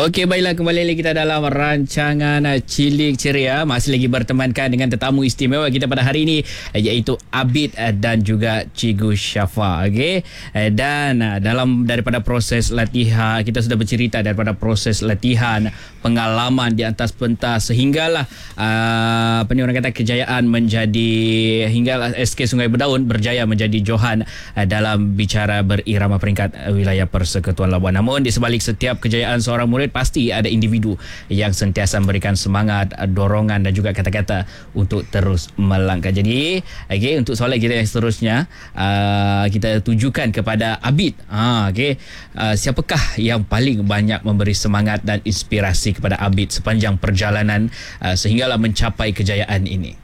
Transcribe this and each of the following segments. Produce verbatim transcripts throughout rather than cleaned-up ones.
Okey, baiklah, kembali lagi kita dalam rancangan Cilik Ceria. Masih lagi bertemankan dengan tetamu istimewa kita pada hari ini, iaitu Abid dan juga Cikgu Syafa. Okey, dan dalam daripada proses latihan, kita sudah bercerita daripada proses latihan, pengalaman di atas pentas sehinggalah uh, apa ni orang kata kejayaan menjadi, hinggalah S K Sungai Berdaun berjaya menjadi Johan uh, dalam bicara berirama peringkat uh, wilayah Persekutuan Labuan. Namun di sebalik setiap kejayaan seorang murid, pasti ada individu yang sentiasa memberikan semangat, dorongan dan juga kata-kata untuk terus melangkah. Jadi, okay, untuk soalan kita yang seterusnya, uh, kita tujukan kepada Abid. Uh, okay. uh, siapakah yang paling banyak memberi semangat dan inspirasi kepada Abid sepanjang perjalanan uh, sehinggalah mencapai kejayaan ini?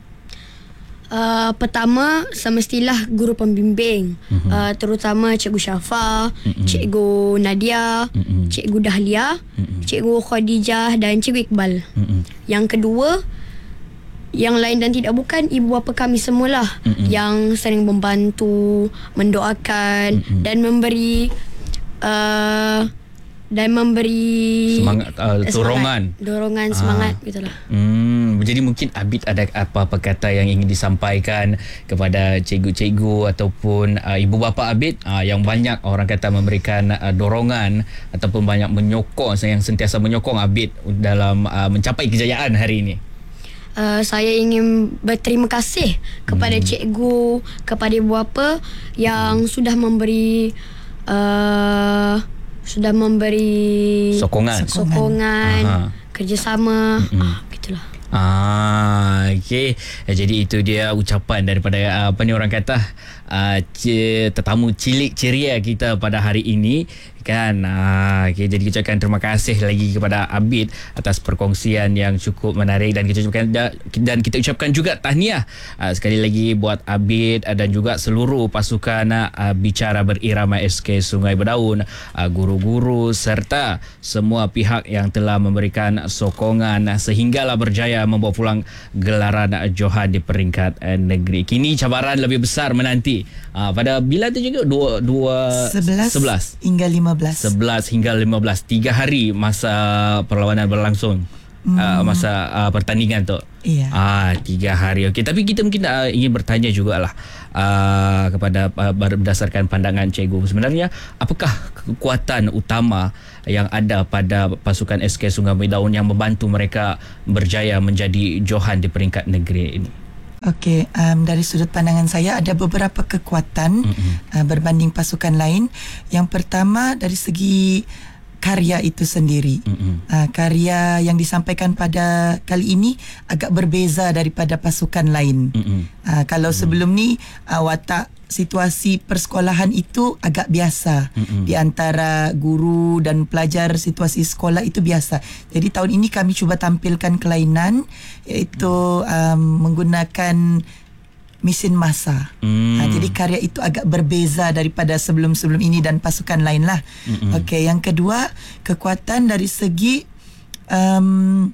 Uh, pertama, semestilah guru pembimbing, uh-huh. uh, terutama Cikgu Syafa, uh-huh. Cikgu Nadia, uh-huh. Cikgu Dahlia, uh-huh. Cikgu Khadijah dan Cikgu Iqbal. Uh-huh. Yang kedua, yang lain dan tidak bukan, ibu bapa kami semualah, uh-huh. yang sering membantu, mendoakan, uh-huh. dan memberi uh, dan memberi semangat, uh, dorongan semangat, dorongan semangat ah. gitulah. Hmm, jadi mungkin Abid ada apa-apa kata yang ingin disampaikan kepada cikgu-cikgu ataupun uh, ibu bapa Abid uh, yang banyak orang kata memberikan uh, dorongan ataupun banyak menyokong, yang sentiasa menyokong Abid dalam uh, mencapai kejayaan hari ini. Uh, saya ingin berterima kasih kepada hmm. cikgu, kepada ibu bapa yang hmm. sudah memberi uh, sudah memberi sokongan, sokongan, kerjasama, mm-hmm. ah, gitulah. Ah, okey. Jadi itu dia ucapan daripada apa ni orang kata uh, c- tetamu cilik ceria kita pada hari ini, kan. Ah, okay. Jadi kita ucapkan terima kasih lagi kepada Abid atas perkongsian yang cukup menarik, dan kita ucapkan dan kita ucapkan juga tahniah uh, sekali lagi buat Abid uh, dan juga seluruh pasukan uh, bicara berirama S K Sungai Berdaun, uh, guru-guru serta semua pihak yang telah memberikan sokongan uh, sehinggalah berjaya membawa pulang gelaran uh, Johan di peringkat uh, negeri. Kini cabaran lebih besar menanti uh, pada bila tu juga dua dua sebelas hingga lima belas. sebelas hingga lima belas, tiga hari masa perlawanan berlangsung. Hmm. Uh, masa uh, pertandingan tu. Iya. Ah, tiga hari. Okey, tapi kita mungkin uh, ingin bertanya jugalah uh, kepada uh, berdasarkan pandangan cikgu, sebenarnya apakah kekuatan utama yang ada pada pasukan S K Sungai Berdaun yang membantu mereka berjaya menjadi Johan di peringkat negeri ini? Okey, um, dari sudut pandangan saya ada beberapa kekuatan mm-hmm. uh, berbanding pasukan lain. Yang pertama dari segi karya itu sendiri. Mm-hmm. Uh, karya yang disampaikan pada kali ini agak berbeza daripada pasukan lain. Mm-hmm. Uh, kalau mm-hmm. sebelum ni uh, watak situasi persekolahan itu agak biasa, mm-hmm. di antara guru dan pelajar, situasi sekolah itu biasa. Jadi tahun ini kami cuba tampilkan kelainan, iaitu um, menggunakan mesin masa. Mm. Ha, jadi karya itu agak berbeza daripada sebelum-sebelum ini dan pasukan lain lah. Mm-hmm. Okey, yang kedua, kekuatan dari segi um,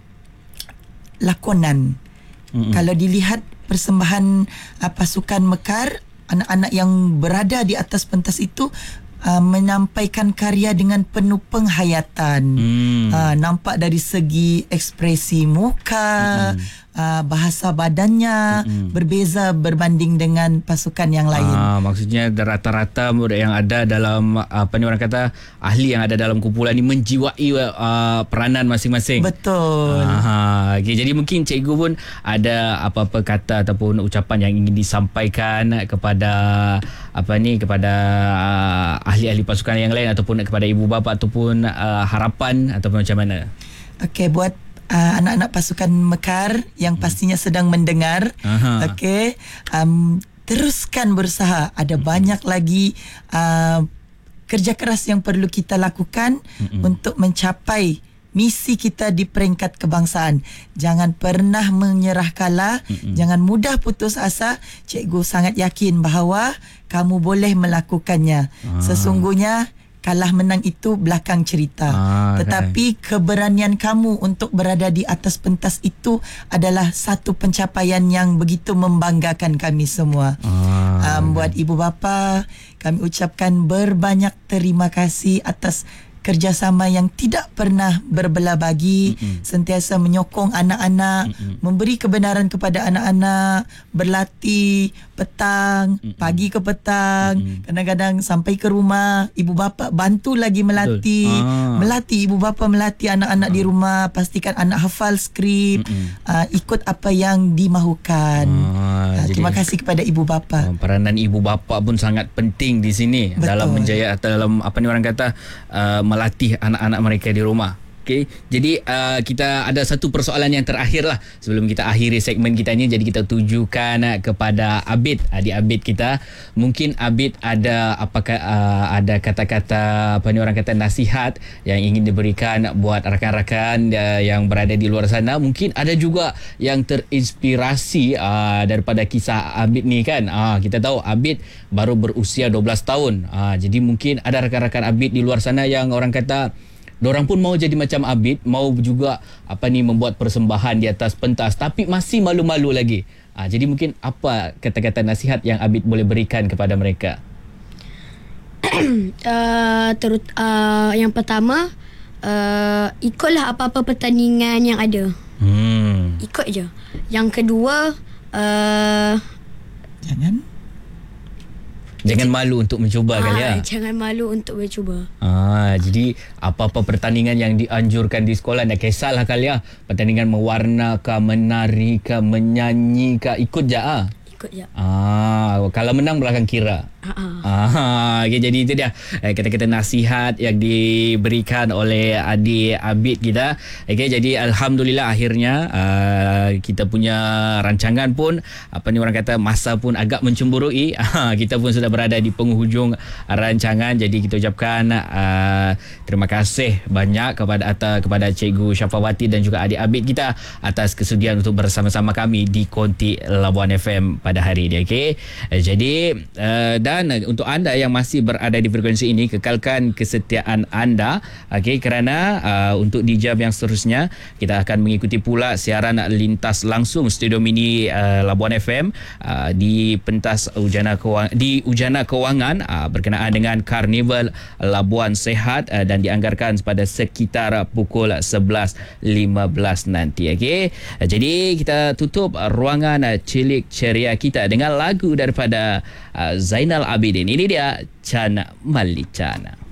lakonan. Mm-hmm. Kalau dilihat persembahan uh, pasukan Mekar, anak-anak yang berada di atas pentas itu uh, menyampaikan karya dengan penuh penghayatan. Hmm. Uh, nampak dari segi ekspresi muka, hmm. uh, bahasa badannya hmm. berbeza berbanding dengan pasukan yang lain. Ah, maksudnya rata-rata murid yang ada dalam apa ni orang kata ahli yang ada dalam kumpulan ini menjiwai uh, peranan masing-masing. Betul. Ah, okay. Jadi mungkin cikgu pun ada apa-apa kata ataupun ucapan yang ingin disampaikan kepada apa ni kepada uh, ahli-ahli pasukan yang lain ataupun kepada ibu bapa ataupun uh, harapan ataupun macam mana? Okey, buat uh, anak-anak pasukan Mekar yang pastinya sedang mendengar, okey, um, teruskan berusaha. Ada banyak lagi uh, kerja keras yang perlu kita lakukan mm-hmm. untuk mencapai misi kita di peringkat kebangsaan. Jangan pernah menyerah kalah, mm-hmm. jangan mudah putus asa. Cikgu sangat yakin bahawa kamu boleh melakukannya. Ah. Sesungguhnya kalah menang itu belakang cerita. Ah, Tetapi okay. keberanian kamu untuk berada di atas pentas itu adalah satu pencapaian yang begitu membanggakan kami semua. Ah, um, okay. Buat ibu bapa, kami ucapkan berbanyak terima kasih atas kerjasama yang tidak pernah berbelah bagi, mm-mm. sentiasa menyokong anak-anak, mm-mm. memberi kebenaran kepada anak-anak, berlatih petang, mm-mm. pagi ke petang, mm-mm. kadang-kadang sampai ke rumah ibu bapa bantu lagi melatih, ah. melatih ibu bapa melatih anak-anak ah. di rumah, pastikan anak hafal skrip, uh, ikut apa yang dimahukan. Ah, uh, terima kasih kepada ibu bapa. Peranan ibu bapa pun sangat penting di sini. Betul. Dalam menjaya dalam apa ni orang kata uh, melatih anak-anak mereka di rumah. Okey, jadi uh, kita ada satu persoalan yang terakhir lah sebelum kita akhiri segmen kita ni. Jadi kita tujukan uh, kepada Abid, adik Abid kita. Mungkin Abid ada apakah uh, ada kata-kata apa ni orang kata nasihat yang ingin diberikan buat rakan-rakan uh, yang berada di luar sana. Mungkin ada juga yang terinspirasi uh, daripada kisah Abid ni kan. Uh, kita tahu Abid baru berusia dua belas tahun. Uh, jadi mungkin ada rakan-rakan Abid di luar sana yang orang kata dorang pun mau jadi macam Abid, mau juga apa ni membuat persembahan di atas pentas tapi masih malu-malu lagi. Ha, jadi mungkin apa kata-kata nasihat yang Abid boleh berikan kepada mereka? uh, terut, uh, yang pertama, uh, ikutlah apa-apa pertandingan yang ada. Hmm. Ikut je. Yang kedua, uh, jangan Jangan malu untuk mencuba, ha, kali ya. Jangan malu untuk mencuba. Ah, jadi apa-apa pertandingan yang dianjurkan di sekolah, tak kisahlah kali ya. Pertandingan mewarna kah, menari kah, menyanyi kah, ikut je ah. Ikut je. Ah, kalau menang belakang kira. Ah, okay, jadi itu dia kata-kata nasihat yang diberikan oleh adik Abid kita. Okay, jadi alhamdulillah akhirnya uh, kita punya rancangan pun apa ni orang kata masa pun agak mencemburui. Uh, kita pun sudah berada di penghujung rancangan. Jadi kita ucapkan uh, terima kasih banyak kepada atas kepada Cikgu Syafawati dan juga adik Abid kita atas kesudian untuk bersama-sama kami di Konti Labuan F M pada hari ini. Okay, uh, jadi uh, dan Dan untuk anda yang masih berada di frekuensi ini, kekalkan kesetiaan anda, okey, kerana uh, untuk di jam yang seterusnya kita akan mengikuti pula siaran lintas langsung Studio Mini uh, Labuan F M uh, di pentas Ujana Kewangan, di Ujana Kewangan uh, berkenaan dengan Karnival Labuan Sehat uh, dan dianggarkan pada sekitar pukul sebelas lima belas nanti. Okey, uh, jadi kita tutup uh, ruangan uh, cilik ceria kita dengan lagu daripada uh, Zainal Abidin. Ini dia Cana Malicana.